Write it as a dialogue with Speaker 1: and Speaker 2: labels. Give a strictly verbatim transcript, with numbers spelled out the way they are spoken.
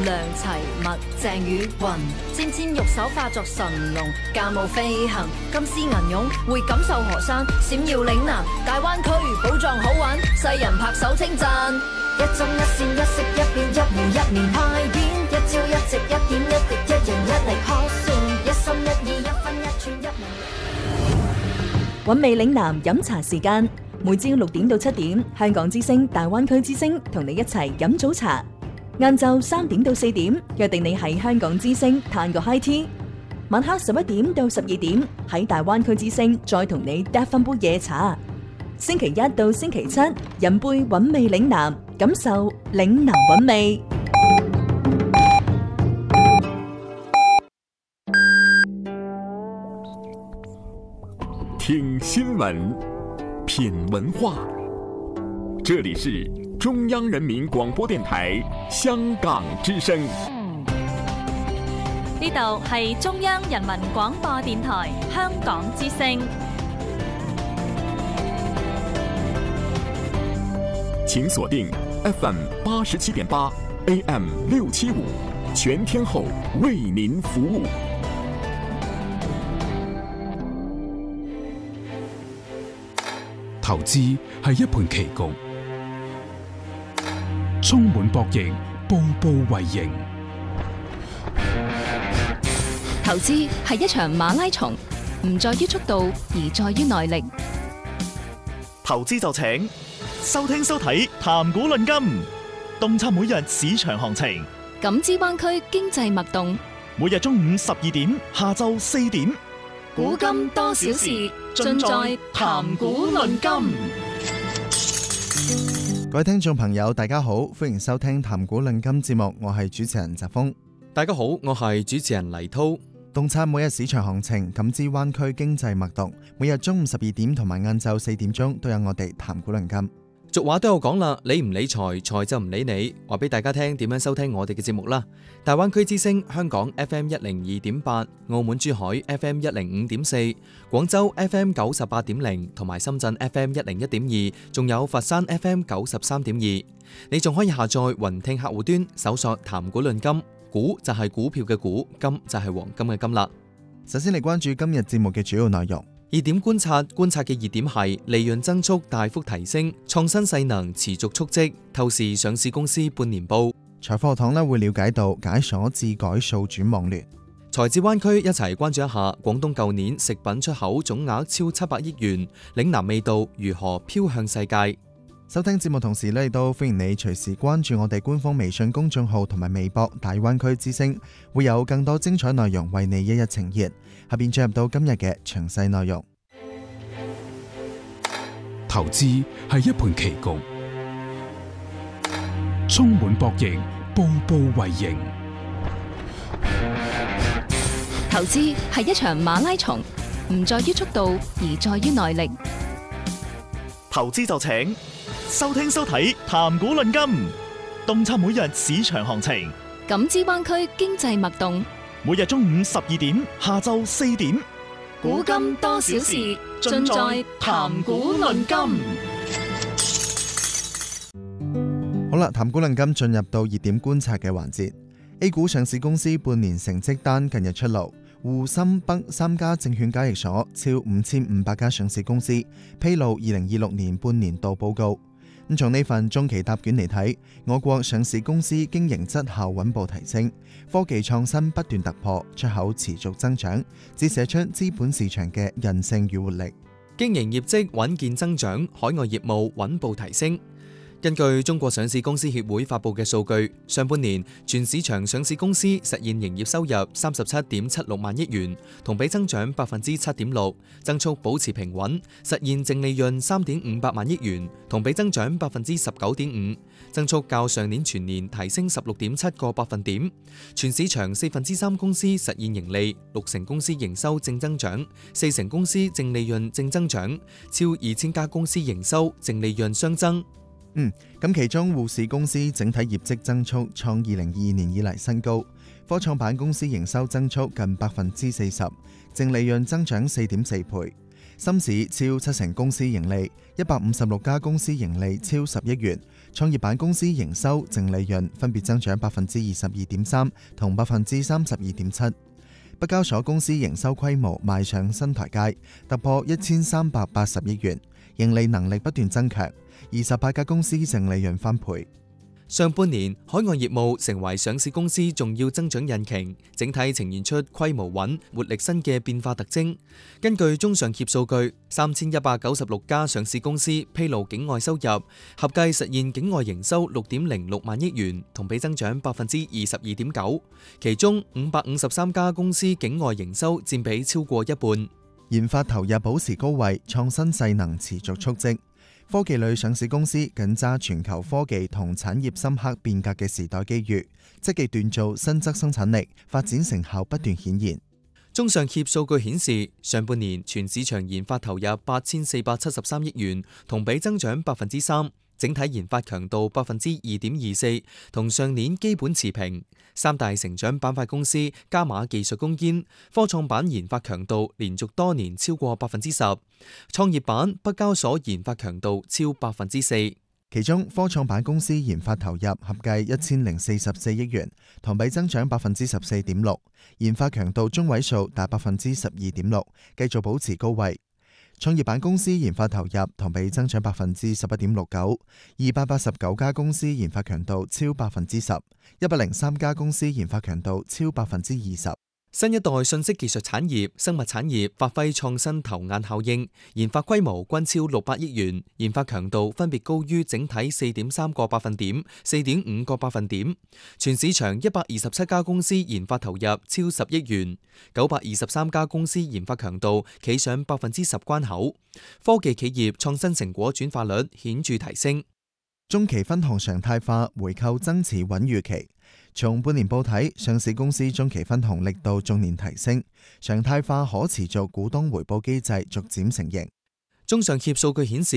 Speaker 1: 良齊物鄭雨雲，纖纖玉手化作神龍，駕霧飛行，金絲銀湧會感受河山，閃耀嶺南大灣區寶藏好玩，世人拍手稱讚。一針一線一色一變一年一年派演，一朝一夕一點一滴一人一力可算，一心一意一分一寸一秒。
Speaker 2: 韻味嶺南飲茶時間，每朝六點到七點，香港之聲大灣區之聲同你一齊飲早茶。晏晝三點到四點，約定你喺香港之聲嘆個 high tea。晚黑十一點到十二點，喺大灣區之聲再同你嗒翻杯夜茶。星期一到星期七，飲杯韻味嶺南，感受嶺南韻味。
Speaker 3: 聽新聞，品文化，這裡是中央人民廣播電台香港之聲。
Speaker 4: 呢度係中央人民廣播電台香港之聲。
Speaker 3: 請鎖定 F M 八十七點八 A M 六七五，全天候為您服務。
Speaker 5: 投資係一盤棋局，充滿博弈，步步為營。
Speaker 6: 投資係一場馬拉松，唔在於速度，而在於耐力。
Speaker 7: 投資就請收聽收睇談股論金，洞察每日市場行情，
Speaker 6: 感知灣區經濟脈動。
Speaker 7: 每日中午十二點，下晝四點，
Speaker 6: 古今多少事，盡在談股論金。
Speaker 8: 各位聽眾朋友，大家好，歡迎收聽談股論金節目，我係主持人澤峰。
Speaker 9: 大家好，我係主持人黎濤。
Speaker 8: 洞察每日市場行情，感知灣區經濟脈動。每日中午十二點同埋晏晝四點鐘都有我哋談股論金。
Speaker 9: 俗話都有講啦，理唔理財，財就唔理你。話俾大家聽點樣收聽我哋嘅節目啦。大灣區之聲香港 F M 一零二點八，澳門珠海 F M 一零五點四，廣州 F M 九十八點零，同埋深圳 F M 一零一點二，仲有佛山 F M 九十三點二。你仲可以下載雲聽客戶端，搜索談股論金。股就係股票嘅股，金就係黃金嘅金啦。
Speaker 8: 首先嚟關注今日節目嘅主要內容。
Speaker 9: 熱點觀察，觀察嘅熱點係利潤增速大幅提升，創新勢能持續蓄積。透視上市公司半年報。
Speaker 8: 財貨堂呢會了解到解鎖智改數轉網聯。
Speaker 9: 財智灣區一齊關注一下廣東舊年食品出口總額超七百億元，嶺南味道如何飄向世界。
Speaker 8: 收聽節目同時呢，亦都歡迎你隨時關注我哋官方微信公眾號同埋微博大灣區之聲，會有更多精彩內容為你一一呈現。下邊進入到今日嘅詳細內容。
Speaker 5: 投資係一盤棋局，充滿博弈，步步為營。
Speaker 6: 投資係一場馬拉松，唔在於速度，而在於耐力。
Speaker 7: 投資就請收聽收睇談股論金，洞察每日市場行情，
Speaker 6: 感知灣區經濟脈動。
Speaker 7: 每日中午十二點，下晝四點，
Speaker 6: 古今多少事，盡在談股論金。
Speaker 8: 好啦，談股論金進入到熱點觀察嘅環節。A 股上市公司半年成績單近日出爐，滬深北三家證券交易所超五千五百家上市公司披露二零二六年半年度報告。咁從呢份中期答卷嚟睇，我國上市公司經營質效穩步提升，科技創新不斷突破，出口持續增長，折射出資本市場嘅韌性與活力。
Speaker 9: 經營業績穩健增長，海外業務穩步提升。根據中國上市公司協會發佈嘅數據，上半年全市場上市公司實現營業收入三十七點七六萬億元，同比增長百分之七點六，增速保持平穩，實現淨利潤三點五百萬億元，同比增長百分之十九點五，增速較上年全年提升十六點七個百分點。全市場四分之三公司實現盈利，六成公司營收正增長，四成公司淨利潤正增長，超二千家公司營收淨利潤雙增。
Speaker 8: 嗯，咁其中滬市公司整體業績增速創二零二二年以嚟新高，科創板公司營收增速近百分之四十，淨利潤增長四點四倍。 深市超七成公司盈利，一百五十六家公司盈利超十億元。創業板公司營收淨利潤分別增長百分之二十二點三同百分之三十二點七。北交所公司營收規模邁上新台階，突破一千三百八十億元，盈利能力不斷增強，二十八家公司淨利潤翻倍。
Speaker 9: 上半年海外業務成為上市公司重要增長引擎，整體呈現出規模穩、活力新嘅變化特徵。根據中上協數據，三千一百九十六家上市公司披露境外收入，合計實現境外營收六點零六萬億元，同比增長百分之二十二點九。其中五百五十三家公司境外營收佔比超過一半。
Speaker 8: 研發投入保持高位，創新勢能持續蓄積。科技類上市公司緊揸全球科技同產業深刻變革嘅時代機遇，積極鍛造新質生產力，發展成效不斷顯現。
Speaker 9: 中上協數據顯示，上半年全市場研發投入八千四百七十三億元，同比增長百分之三。整體研發強度百分之二點二四，同上年基本持平。三大成長板塊公司加碼技術攻堅，科創板研發強度連續多年超過百分之十，創業板、北交所研發強度超百分之四。
Speaker 8: 其中科創板公司研發投入合計一千零四十四億元，同比增長百分之十四點六，研發強度中位數達百分之十二點六，繼續保持高位。創業板公司研發投入同比增長百分之十一點六九，二百八十九家公司研發強度超百分之十，一百零三家公司研發強度超百分之二十。
Speaker 9: 新一代信息技術產業、生物產業發揮創新頭雁效應，研發規模均超六百億元，研發強度分別高於整體四點三個百分點、四點五個百分點。全市場一百二十七家公司研發投入超十億元，九百二十三家公司研發強度企上百分之十關口。科技企業創新成果轉化率顯著提升。
Speaker 8: 中期分紅常態化，回購增持穩預期。從半年報睇，上市公司中期分紅力度逐年提升，常態化可持續股東回報機制逐漸成形。
Speaker 9: 中上協數據顯示，